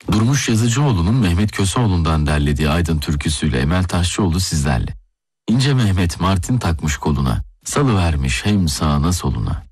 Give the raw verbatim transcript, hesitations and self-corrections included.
Durmuş Yazıcıoğlu'nun Mehmet Köseoğlu'ndan derlediği Aydın türküsüyle Emel Taşçıoğlu sizlerle. İnce Mehmet Martin takmış koluna, salıvermiş hem sağına soluna.